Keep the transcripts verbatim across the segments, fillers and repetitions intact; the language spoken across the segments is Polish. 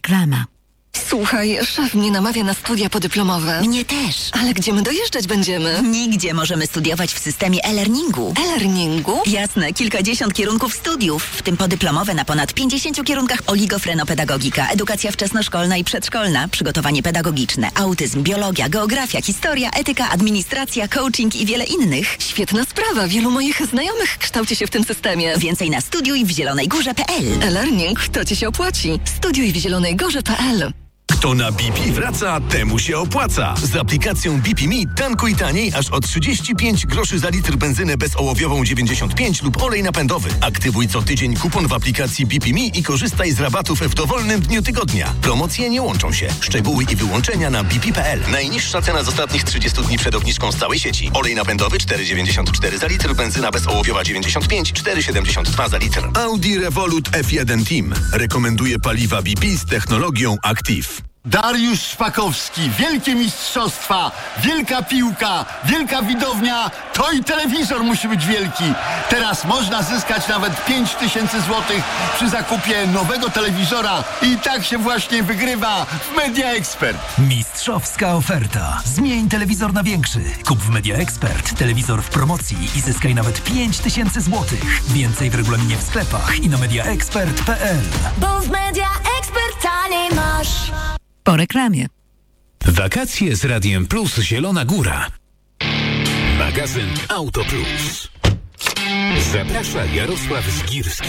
Reklama. Słuchaj, szef mnie namawia na studia podyplomowe. Mnie też. Ale gdzie my dojeżdżać będziemy? Nigdzie. Możemy studiować w systemie e-learningu. E-learningu? Jasne, kilkadziesiąt kierunków studiów, w tym podyplomowe na ponad pięćdziesięciu kierunkach: oligofrenopedagogika, edukacja wczesnoszkolna i przedszkolna, przygotowanie pedagogiczne, autyzm, biologia, geografia, historia, etyka, administracja, coaching i wiele innych. Świetna sprawa. Wielu moich znajomych kształci się w tym systemie. Więcej na studiuj w zielonej górze kropka p l. E-learning to ci się opłaci. Studiuj w zielonej górze kropka p l. Kto na B P wraca, temu się opłaca. Z aplikacją B P Me tankuj taniej aż o trzydzieści pięć groszy za litr benzynę bezołowiową dziewięćdziesiąt pięć lub olej napędowy. Aktywuj co tydzień kupon w aplikacji B P Me i korzystaj z rabatów w dowolnym dniu tygodnia. Promocje nie łączą się. Szczegóły i wyłączenia na b p kropka p l. Najniższa cena z ostatnich trzydziestu dni przed obniżką z całej sieci. Olej napędowy cztery dziewięćdziesiąt cztery za litr, benzyna bezołowiowa dziewięćdziesiąt pięć, cztery siedemdziesiąt dwa za litr. Audi Revolut F jeden Team rekomenduje paliwa B P z technologią Active. Dariusz Szpakowski, wielkie mistrzostwa, wielka piłka, wielka widownia, to i telewizor musi być wielki. Teraz można zyskać nawet pięć tysięcy złotych przy zakupie nowego telewizora i tak się właśnie wygrywa w Media Expert. Mistrzowska oferta. Zmień telewizor na większy. Kup w Media Expert telewizor w promocji i zyskaj nawet pięć tysięcy złotych. Więcej w regulaminie w sklepach i na media expert kropka p l. Bo w Media Expert taniej masz. Po reklamie. Wakacje z Radiem Plus Zielona Góra. Magazyn Auto Plus. Zaprasza Jarosław Zgirski.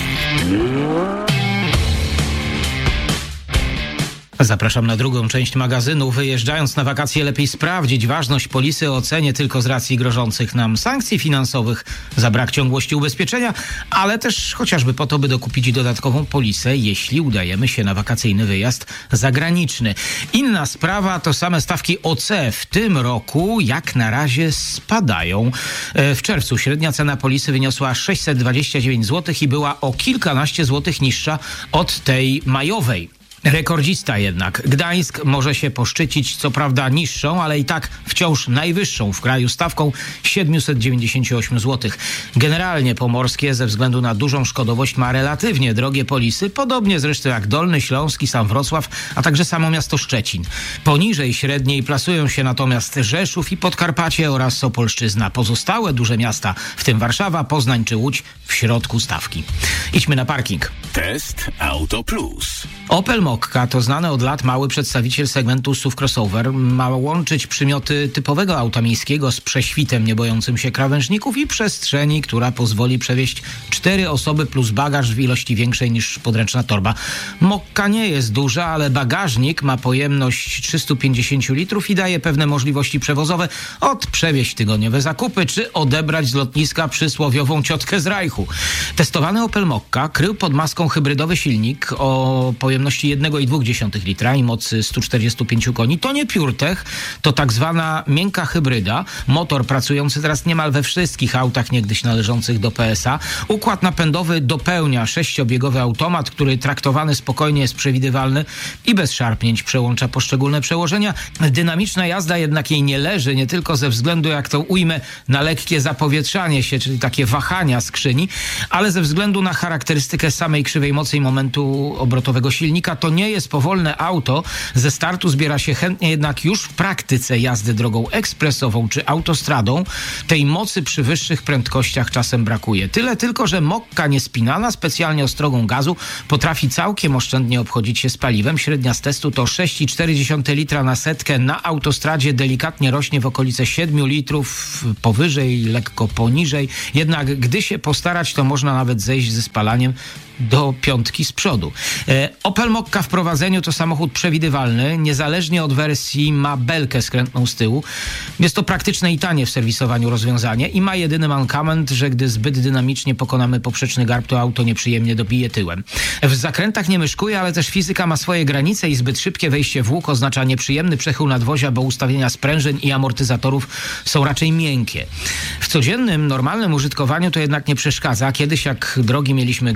Zapraszam na drugą część magazynu. Wyjeżdżając na wakacje, lepiej sprawdzić ważność polisy o cenie tylko z racji grożących nam sankcji finansowych za brak ciągłości ubezpieczenia, ale też chociażby po to, by dokupić dodatkową polisę, jeśli udajemy się na wakacyjny wyjazd zagraniczny. Inna sprawa to same stawki O C. W tym roku jak na razie spadają. W czerwcu średnia cena polisy wyniosła sześćset dwadzieścia dziewięć złotych i była o kilkanaście złotych niższa od tej majowej. Rekordzista jednak. Gdańsk może się poszczycić co prawda niższą, ale i tak wciąż najwyższą w kraju stawką siedemset dziewięćdziesiąt osiem złotych. Generalnie Pomorskie ze względu na dużą szkodowość ma relatywnie drogie polisy, podobnie zresztą jak Dolny Śląsk i sam Wrocław, a także samo miasto Szczecin. Poniżej średniej plasują się natomiast Rzeszów i Podkarpacie oraz Opolszczyzna. Pozostałe duże miasta, w tym Warszawa, Poznań czy Łódź, w środku stawki. Idźmy na parking. Test Auto Plus. Opel Mokka to znany od lat mały przedstawiciel segmentu S U V crossover. Ma łączyć przymioty typowego auta miejskiego z prześwitem niebojącym się krawężników i przestrzeni, która pozwoli przewieźć cztery osoby plus bagaż w ilości większej niż podręczna torba. Mokka nie jest duża, ale bagażnik ma pojemność trzysta pięćdziesiąt litrów i daje pewne możliwości przewozowe, od przewieźć tygodniowe zakupy, czy odebrać z lotniska przysłowiową ciotkę z Rajchu. Testowany Opel Mokka krył pod maską hybrydowy silnik o pojemności jeden i dwa litra i mocy sto czterdzieści pięć koni. To nie PureTech, to tak zwana miękka hybryda. Motor pracujący teraz niemal we wszystkich autach niegdyś należących do P S A. Układ napędowy dopełnia sześciobiegowy automat, który traktowany spokojnie jest przewidywalny i bez szarpnięć przełącza poszczególne przełożenia. Dynamiczna jazda jednak jej nie leży, nie tylko ze względu, jak to ujmę, na lekkie zapowietrzanie się, czyli takie wahania skrzyni, ale ze względu na charakterystykę samej krzywej mocy i momentu obrotowego silnika. To nie jest powolne auto, ze startu zbiera się chętnie, jednak już w praktyce jazdy drogą ekspresową czy autostradą tej mocy przy wyższych prędkościach czasem brakuje. Tyle tylko, że Mokka niespinana, specjalnie ostrogą gazu, potrafi całkiem oszczędnie obchodzić się z paliwem. Średnia z testu to sześć i cztery dziesiąte litra na setkę. Na autostradzie delikatnie rośnie w okolice siedmiu litrów, powyżej, lekko poniżej. Jednak gdy się postarać, to można nawet zejść ze spalaniem do piątki z przodu. E, Opel Mokka w prowadzeniu to samochód przewidywalny, niezależnie od wersji ma belkę skrętną z tyłu. Jest to praktyczne i tanie w serwisowaniu rozwiązanie i ma jedyny mankament, że gdy zbyt dynamicznie pokonamy poprzeczny garb, to auto nieprzyjemnie dobije tyłem. W zakrętach nie myszkuje, ale też fizyka ma swoje granice i zbyt szybkie wejście w łuk oznacza nieprzyjemny przechył nadwozia, bo ustawienia sprężyn i amortyzatorów są raczej miękkie. W codziennym, normalnym użytkowaniu to jednak nie przeszkadza. Kiedyś jak drogi mieliśmy gorsze, jak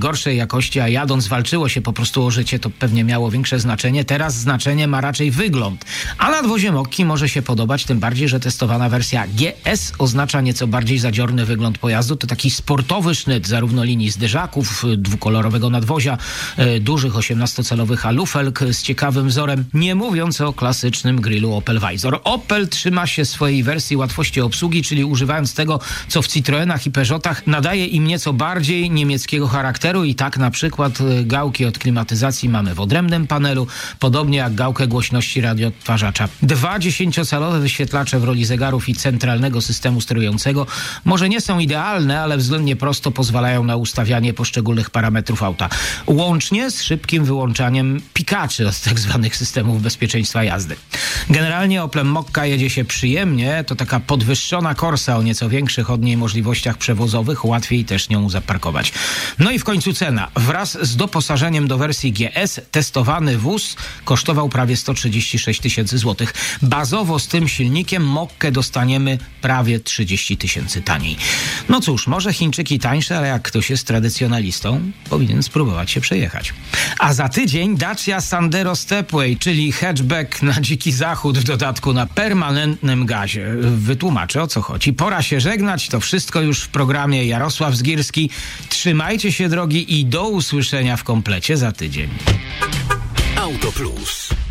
jakości, a jadąc walczyło się po prostu o życie, to pewnie miało większe znaczenie. Teraz znaczenie ma raczej wygląd. A nadwozie Mokki może się podobać, tym bardziej, że testowana wersja G S oznacza nieco bardziej zadziorny wygląd pojazdu. To taki sportowy sznyt zarówno linii zderzaków, dwukolorowego nadwozia, e, dużych osiemnastocalowych alufelg z ciekawym wzorem, nie mówiąc o klasycznym grillu Opel Vizor. Opel trzyma się swojej wersji łatwości obsługi, czyli używając tego, co w Citroenach i Peugeotach nadaje im nieco bardziej niemieckiego charakteru i tak na przykład gałki od klimatyzacji mamy w odrębnym panelu, podobnie jak gałkę głośności radioodtwarzacza. Dwa dziesięciocalowe wyświetlacze w roli zegarów i centralnego systemu sterującego może nie są idealne, ale względnie prosto pozwalają na ustawianie poszczególnych parametrów auta. Łącznie z szybkim wyłączaniem pikaczy od tak zwanych systemów bezpieczeństwa jazdy. Generalnie Opelem Mokka jedzie się przyjemnie, to taka podwyższona Corsa o nieco większych od niej możliwościach przewozowych, łatwiej też nią zaparkować. No i w końcu cena. Wraz z doposażeniem do wersji G S testowany wóz kosztował prawie sto trzydzieści sześć tysięcy złotych. Bazowo z tym silnikiem Mokkę dostaniemy prawie trzydzieści tysięcy taniej. No cóż, może Chińczyki tańsze, ale jak ktoś jest tradycjonalistą, powinien spróbować się przejechać. A za tydzień Dacia Sandero Stepway, czyli hatchback na dziki zachód, w dodatku na permanentnym gazie. Wytłumaczę, o co chodzi. Pora się żegnać, to wszystko już w programie Jarosław Zgierski. Trzymajcie się drogi i do usłyszenia w komplecie za tydzień. Auto Plus.